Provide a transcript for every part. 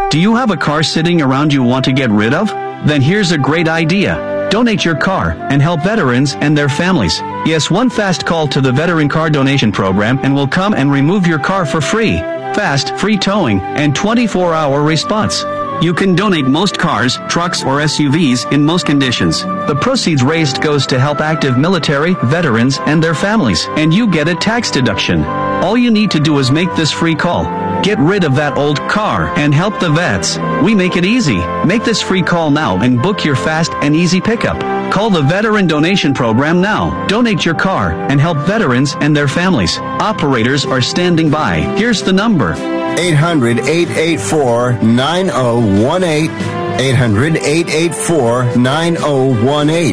Do you have a car sitting around you want to get rid of? Then here's a great idea. Donate your car and help veterans and their families. Yes, one fast call to the Veteran Car Donation Program and we'll come and remove your car for free. Fast, free towing, and 24-hour response. You can donate most cars, trucks, or SUVs in most conditions. The proceeds raised goes to help active military, veterans, and their families, and you get a tax deduction. All you need to do is make this free call. Get rid of that old car and help the vets. We make it easy. Make this free call now and book your fast and easy pickup. Call the Veteran Donation Program now. Donate your car and help veterans and their families. Operators are standing by. Here's the number. 800-884-9018. 800-884-9018.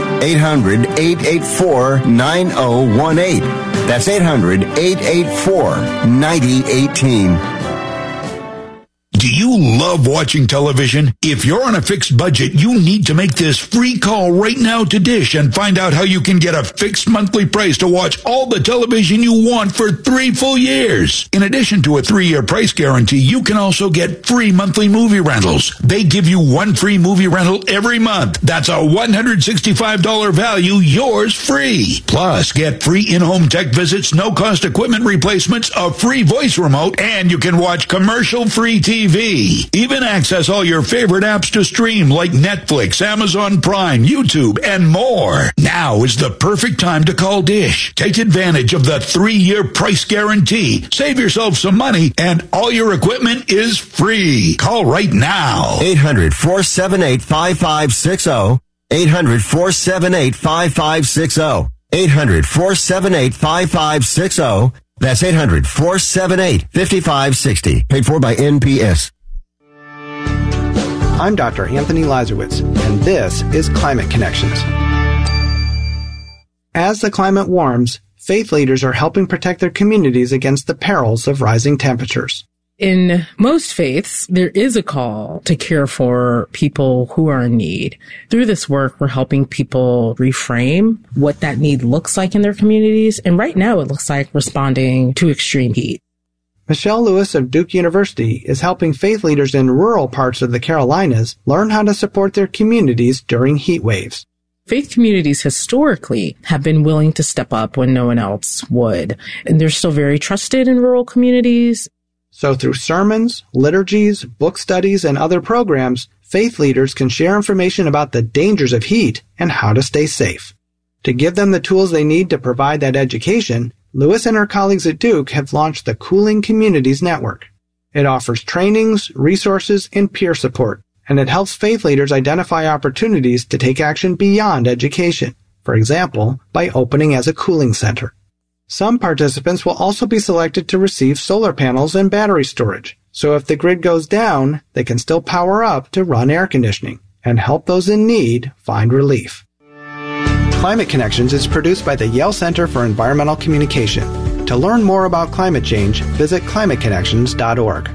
800-884-9018. That's 800-884-9018. Do you love watching television? If you're on a fixed budget, you need to make this free call right now to Dish and find out how you can get a fixed monthly price to watch all the television you want for 3 full years. In addition to a 3-year price guarantee, you can also get free monthly movie rentals. They give you 1 free movie rental every month. That's a $165 value, yours free. Plus, get free in-home tech visits, no-cost equipment replacements, a free voice remote, and you can watch commercial-free TV. Even access all your favorite apps to stream like Netflix, Amazon Prime, YouTube, and more. Now is the perfect time to call Dish. Take advantage of the 3-year price guarantee. Save yourself some money, and all your equipment is free. Call right now. 800-478-5560. 800-478-5560. 800-478-5560. That's 800-478-5560. Paid for by NPS. I'm Dr. Anthony Lazarowitz, and this is Climate Connections. As the climate warms, faith leaders are helping protect their communities against the perils of rising temperatures. In most faiths, there is a call to care for people who are in need. Through this work, we're helping people reframe what that need looks like in their communities. And right now, it looks like responding to extreme heat. Michelle Lewis of Duke University is helping faith leaders in rural parts of the Carolinas learn how to support their communities during heat waves. Faith communities historically have been willing to step up when no one else would. And they're still very trusted in rural communities. So through sermons, liturgies, book studies, and other programs, faith leaders can share information about the dangers of heat and how to stay safe. To give them the tools they need to provide that education, Lewis and her colleagues at Duke have launched the Cooling Communities Network. It offers trainings, resources, and peer support, and it helps faith leaders identify opportunities to take action beyond education, for example, by opening as a cooling center. Some participants will also be selected to receive solar panels and battery storage, so if the grid goes down, they can still power up to run air conditioning and help those in need find relief. Climate Connections is produced by the Yale Center for Environmental Communication. To learn more about climate change, visit climateconnections.org.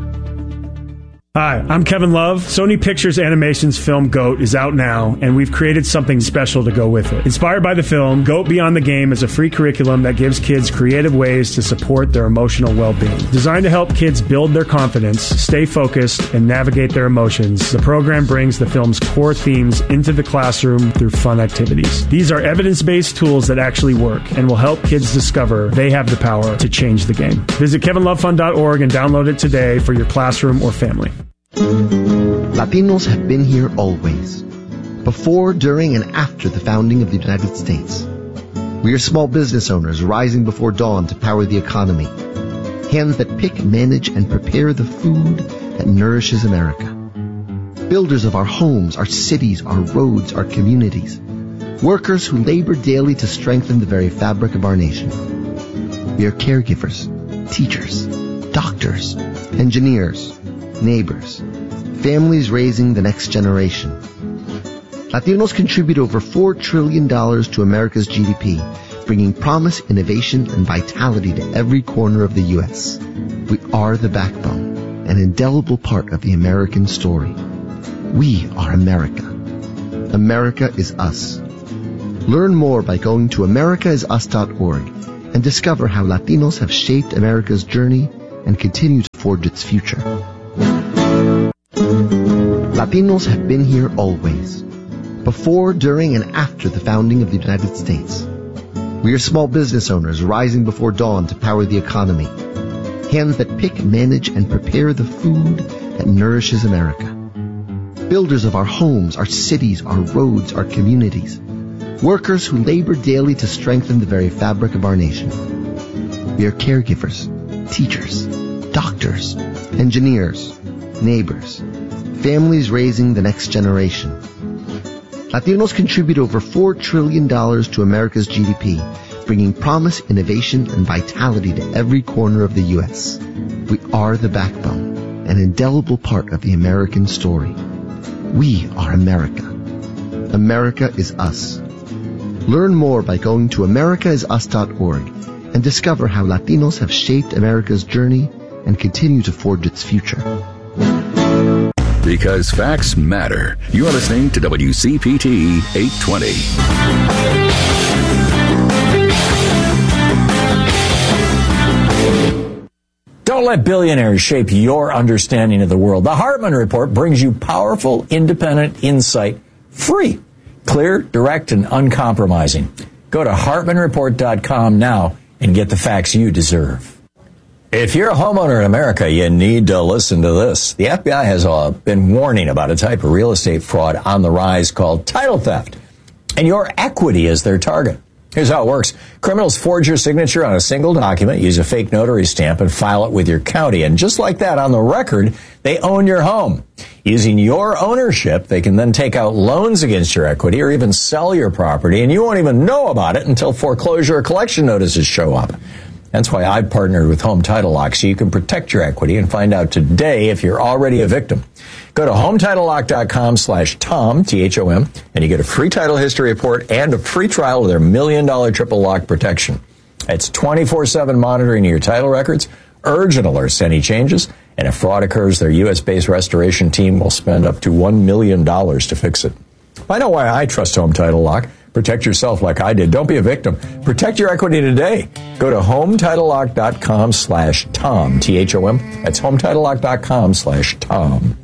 Hi, I'm Kevin Love. Sony Pictures Animation's film GOAT is out now, and we've created something special to go with it. Inspired by the film, GOAT Beyond the Game is a free curriculum that gives kids creative ways to support their emotional well-being. Designed to help kids build their confidence, stay focused, and navigate their emotions, the program brings the film's core themes into the classroom through fun activities. These are evidence-based tools that actually work and will help kids discover they have the power to change the game. Visit kevinlovefund.org and download it today for your classroom or family. Latinos have been here always, before, during, and after the founding of the United States. We are small business owners rising before dawn to power the economy, hands that pick, manage, and prepare the food that nourishes America. Builders of our homes, our cities, our roads, our communities. Workers who labor daily to strengthen the very fabric of our nation. We are caregivers, teachers, doctors, engineers, neighbors, families raising the next generation. Latinos contribute over $4 trillion to America's GDP, bringing promise, innovation, and vitality to every corner of the U.S. We are the backbone, an indelible part of the American story. We are America. America is us. Learn more by going to americaisus.org and discover how Latinos have shaped America's journey and continue to forge its future. Latinos have been here always. Before, during, and after the founding of the United States. We are small business owners rising before dawn to power the economy. Hands that pick, manage, and prepare the food that nourishes America. Builders of our homes, our cities, our roads, our communities. Workers who labor daily to strengthen the very fabric of our nation. We are caregivers, teachers, doctors, engineers, neighbors, families raising the next generation. Latinos contribute over $4 trillion to America's GDP, bringing promise, innovation, and vitality to every corner of the U.S. We are the backbone, an indelible part of the American story. We are America. America is us. Learn more by going to americaisus.org and discover how Latinos have shaped America's journey and continue to forge its future. Because facts matter. You're listening to WCPT 820. Don't let billionaires shape your understanding of the world. The Hartman Report brings you powerful, independent insight, free, clear, direct, and uncompromising. Go to HartmanReport.com now and get the facts you deserve. If you're a homeowner in America, you need to listen to this. The FBI has been warning about a type of real estate fraud on the rise called title theft, and your equity is their target. Here's how it works. Criminals forge your signature on a single document, use a fake notary stamp, and file it with your county. And just like that, on the record, they own your home. Using your ownership, they can then take out loans against your equity or even sell your property, and you won't even know about it until foreclosure or collection notices show up. That's why I've partnered with Home Title Lock, so you can protect your equity and find out today if you're already a victim. Go to HometitleLock.com/Tom, T-H-O-M, and you get a free title history report and a free trial of their $1 million triple lock protection. It's 24/7 monitoring of your title records, urgent alerts to any changes, and if fraud occurs, their U.S.-based restoration team will spend up to $1 million to fix it. Find out why I trust Home Title Lock. Protect yourself like I did. Don't be a victim. Protect your equity today. Go to HometitleLock.com/Tom, T-H-O-M. That's HometitleLock.com/Tom.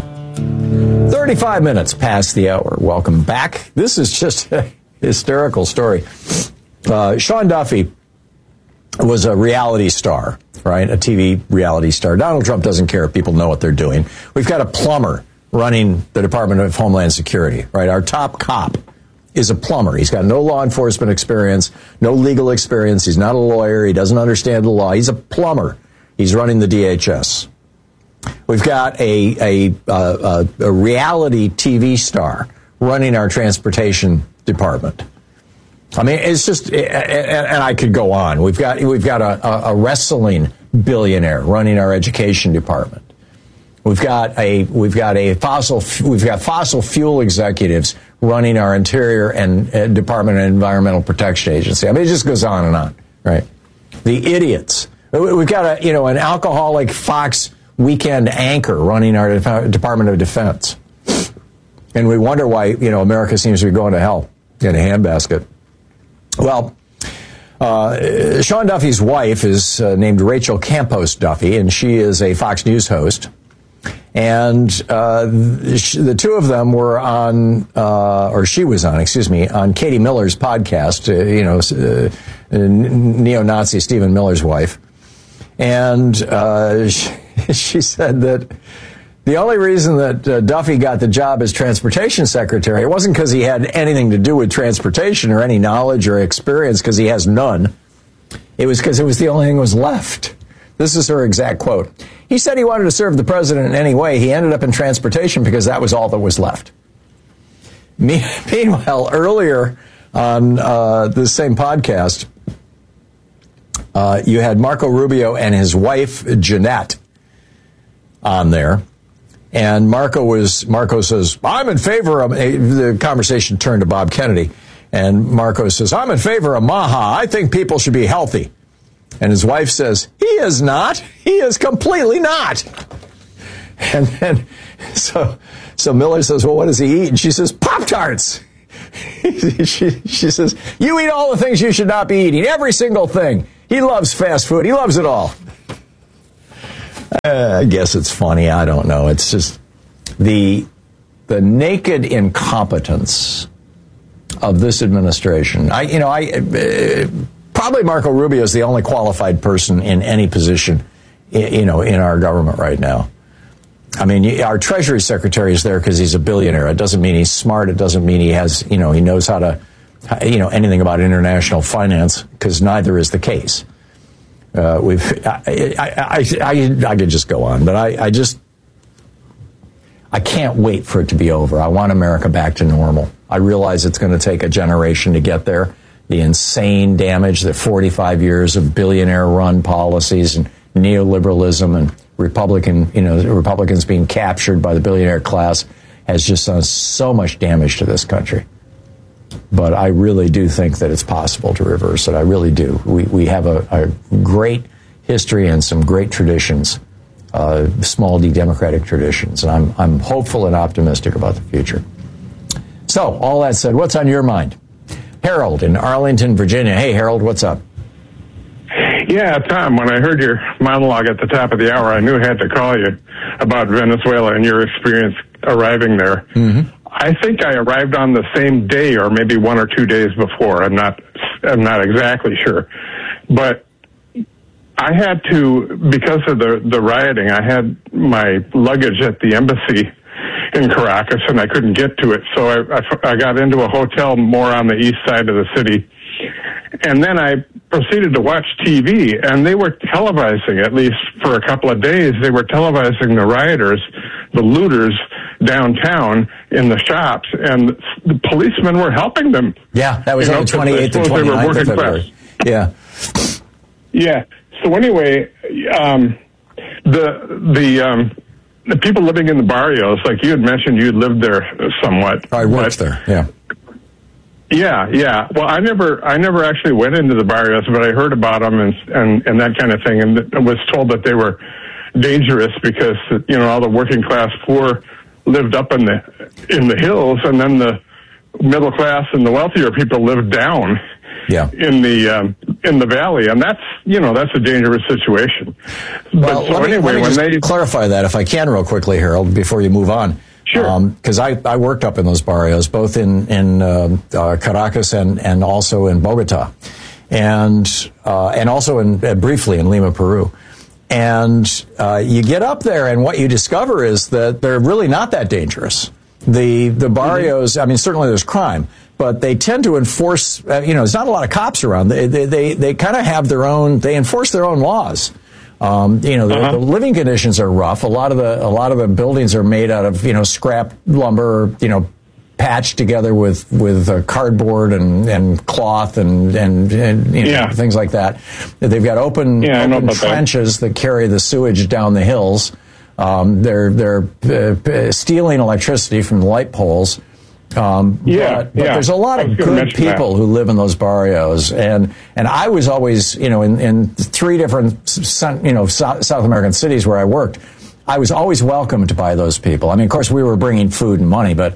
35 minutes past the hour. Welcome back. This is just a hysterical story. Sean Duffy was a reality star, right? A TV reality star. Donald Trump doesn't care if people know what they're doing. We've got a plumber running the Department of Homeland Security, right? Our top cop is a plumber. He's got no law enforcement experience, no legal experience. He's not a lawyer. He doesn't understand the law. He's a plumber. He's running the DHS. We've got a reality TV star running our transportation department. I mean, it's just, and I could go on. We've got a wrestling billionaire running our education department. We've got fossil fuel executives running our Interior and Department of Environmental Protection Agency. I mean, it just goes on and on, right? The idiots. We've got an alcoholic Fox weekend anchor running our Department of Defense, and we wonder why America seems to be going to hell in a handbasket. Well, Sean Duffy's wife is named Rachel Campos Duffy, and she is a Fox News host. And the two of them were on, or she was on, on Katie Miller's podcast, neo-Nazi Stephen Miller's wife. And she said that the only reason that Duffy got the job as transportation secretary, it wasn't because he had anything to do with transportation or any knowledge or experience, because he has none. It was because it was the only thing that was left. This is her exact quote. He said he wanted to serve the president in any way. He ended up in transportation because that was all that was left. Meanwhile, earlier on this same podcast, you had Marco Rubio and his wife, Jeanette, on there. And Marco says, I'm in favor of, the conversation turned to Bob Kennedy. And Marco says, I'm in favor of Maha. I think people should be healthy. And his wife says, he is not. He is completely not. And then, so Miller says, well, what does he eat? And she says, Pop-Tarts. she says, you eat all the things you should not be eating. Every single thing. He loves fast food. He loves it all. I guess it's funny. I don't know. It's just the the naked incompetence of this administration. Probably Marco Rubio is the only qualified person in any position, in our government right now. I mean, our Treasury Secretary is there because he's a billionaire. It doesn't mean he's smart. It doesn't mean he has, he knows how to, anything about international finance, because neither is the case. I could just go on, but I can't wait for it to be over. I want America back to normal. I realize it's going to take a generation to get there. The insane damage that 45 years of billionaire-run policies and neoliberalism and Republicans being captured by the billionaire class has just done so much damage to this country. But I really do think that it's possible to reverse it. I really do. We have a great history and some great traditions, small d democratic traditions, and I'm hopeful and optimistic about the future. So, all that said, what's on your mind? Harold in Arlington, Virginia. Hey, Harold, what's up? Yeah, Tom, when I heard your monologue at the top of the hour, I knew I had to call you about Venezuela and your experience arriving there. Mm-hmm. I think I arrived on the same day or maybe 1 or 2 days before. I'm not exactly sure. But I had to, because of the rioting, I had my luggage at the embassy in Caracas, and I couldn't get to it. So I got into a hotel more on the east side of the city. And then I proceeded to watch TV, and they were televising, at least for a couple of days, they were televising the rioters, the looters downtown in the shops, and the policemen were helping them. Yeah, that was on the 28th and 29th of February. Yeah. Yeah. So anyway, the people living in the barrios, like you had mentioned, you lived there somewhat. I worked there, yeah. Yeah. Well, I never actually went into the barrios, but I heard about them and that kind of thing, and was told that they were dangerous because all the working class poor lived up in the hills, and then the middle class and the wealthier people lived down. Yeah. In the valley, and that's a dangerous situation. Well, let me just clarify that, if I can, real quickly, Harold, before you move on. Sure. Because I worked up in those barrios, both in Caracas and also in Bogota, and also briefly in Lima, Peru. And you get up there, and what you discover is that they're really not that dangerous. The barrios, I mean, certainly there's crime, but they tend to enforce, there's not a lot of cops around. They kind of have their own, they enforce their own laws. The living conditions are rough. A lot of the buildings are made out of, scrap lumber, patched together with cardboard and cloth and things like that. They've got open trenches that carry the sewage down the hills. They're stealing electricity from the light poles. But there's a lot of good people who live in those barrios, and I was always, in 3 different, South American cities where I worked, I was always welcomed by those people. I mean, of course, we were bringing food and money, but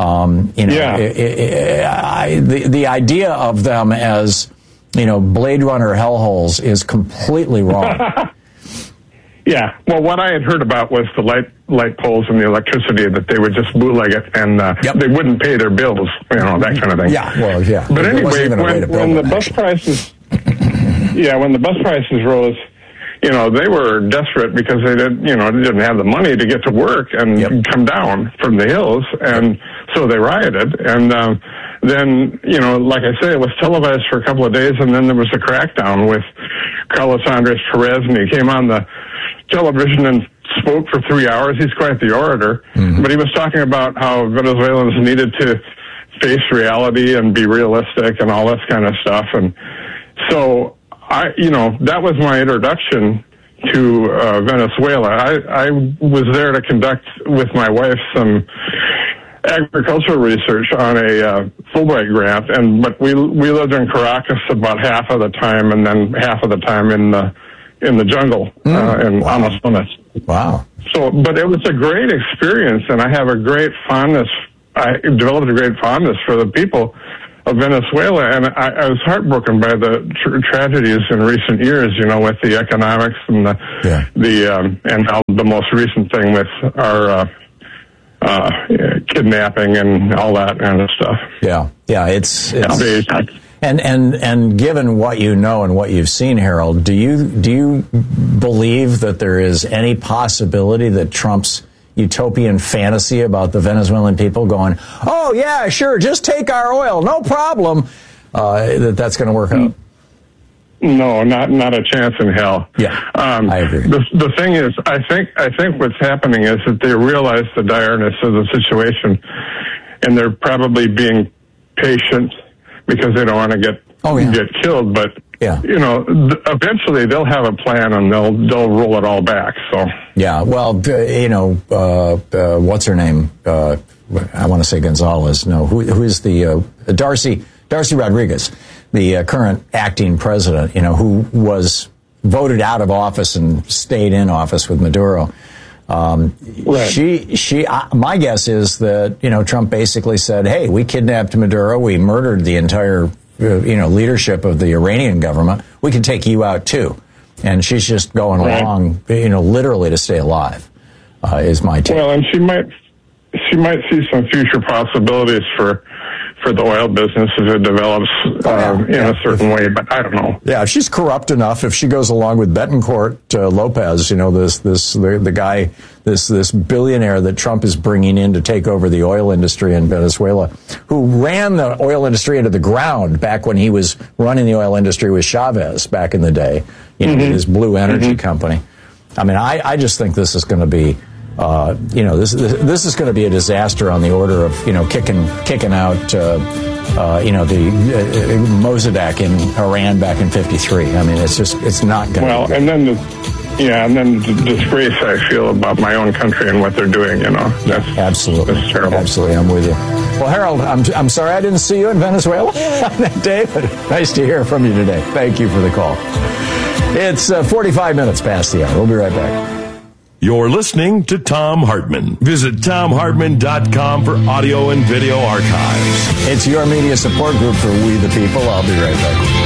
the idea of them as Blade Runner hellholes is completely wrong. Yeah, well, what I had heard about was the light poles and the electricity, that they would just bootleg it, and they wouldn't pay their bills, that kind of thing. Yeah, well, yeah. But anyway, when the bus prices, when the bus prices rose, they were desperate because they didn't have the money to get to work and come down from the hills, and so they rioted. And then, like I say, it was televised for a couple of days, and then there was a crackdown with Carlos Andres Perez, and he came on the television and spoke for 3 hours. He's quite the orator, but he was talking about how Venezuelans needed to face reality and be realistic and all this kind of stuff. And so that was my introduction to Venezuela. I was there to conduct with my wife some agricultural research on a Fulbright grant, but we lived in Caracas about half of the time, and then half of the time in the jungle in Amazonas. Wow. So, but it was a great experience, and I have a great fondness. I developed a great fondness for the people of Venezuela, and I was heartbroken by the tragedies in recent years, with the economics and and now the most recent thing with our kidnapping and all that kind of stuff. Yeah, it's and given what you know and what you've seen, Harold, do you believe that there is any possibility that Trump's utopian fantasy about the Venezuelan people going, oh yeah, sure, just take our oil, no problem, that's going to work out? No, not a chance in hell. Yeah, I agree. The thing is, I think what's happening is that they realize the direness of the situation, and they're probably being patient because they don't want to get killed. But eventually they'll have a plan and they'll roll it all back. So well, what's her name? I want to say Gonzalez. No, who is the Darcy Rodriguez, the current acting president, who was voted out of office and stayed in office with Maduro. Right. My guess is that, Trump basically said, hey, we kidnapped Maduro. We murdered the entire, leadership of the Iranian government. We can take you out too. And she's just going along, literally to stay alive, is my take. Well, and she might see some future possibilities for the oil business if it develops in a certain way, but I don't know. Yeah, if she's corrupt enough, if she goes along with Betancourt Lopez, the guy, this billionaire that Trump is bringing in to take over the oil industry in Venezuela, who ran the oil industry into the ground back when he was running the oil industry with Chavez back in the day, his Blue Energy company. I mean, I just think this is going to be this is going to be a disaster on the order of kicking out the Mossadegh in Iran back in '53. I mean, it's not going to. Well, and then the disgrace I feel about my own country and what they're doing. That's absolutely, that's terrible. Absolutely, I'm with you. Well, Harold, I'm sorry I didn't see you in Venezuela on that day, but nice to hear from you today. Thank you for the call. It's 45 minutes past the hour. We'll be right back. You're listening to Thom Hartmann. Visit ThomHartmann.com for audio and video archives. It's your media support group for We the People. I'll be right back.